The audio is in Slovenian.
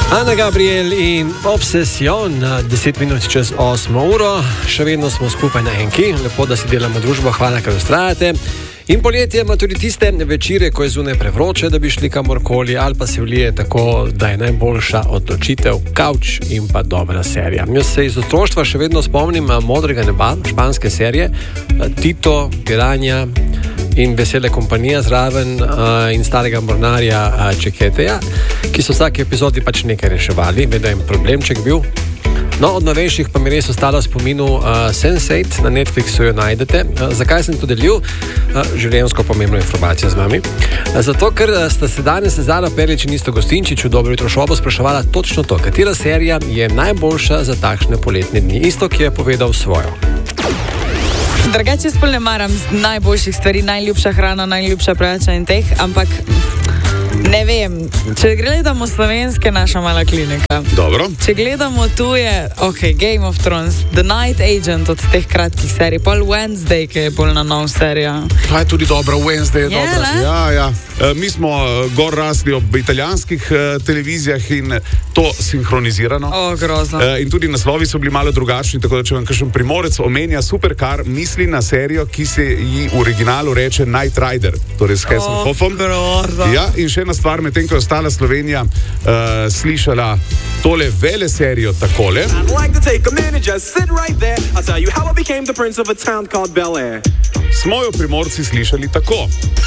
Ana Gabriel in Obsession, 10 minut čez 8 uro, še vedno smo skupaj na enki, lepo, da si delamo družbo, hvala, ker ustrajate. In poletje ima tudi tiste večere, ko je zunaj prevroče, da bi šli kamorkoli, ali pa se vlije tako, da je najboljša odločitev kavč in pa dobra serija. Jaz se iz otroštva še vedno spomnim Modrega neba, španske serije, Tito, Piranja in Vesele kompanija zraven in starega mornarja Čeketeja, ki so v vsaki epizodi pač nekaj reševali, vedno je problemček bil. No, od novejših pa mi res ostalo spominu Sense8, na Netflixu jo najdete. Zakaj sem to delil? Življenjsko pomembno informacijo z vami. Zato, ker sta se danes Zala Perič in Isto Gostinčič v Dobro jutro šobo spraševala točno to, katera serija je najboljša za takšne poletne dni. Isto, ki je povedal svojo. Drugače sploh ne maram najboljših stvari, najljubša hrana, najljubša prača in teh, ampak ne vem, če gledamo slovenske, naša mala klinika. Dobro. Če gledamo tuje, Game of Thrones, The Night Agent od teh kratkih serij, pol Wednesday, ki je bolj na nov serija. Pa je tudi dobra, Wednesday je dobra. Ne? Ja. Mi smo gor rasli ob italijanskih televizijah in to sinhronizirano. Grozno. In tudi naslovi so bili malo drugačni, tako da če vam kakšen Primorec omenja Supercar, misli na serijo, ki se ji v originalu reče Knight Rider, torej s Hasselhoffom. Grozno. Ja, in še ena stvar, medtem ko je ostala Slovenija slišala tole vele serijo takole. Smo jo Primorci slišali tako.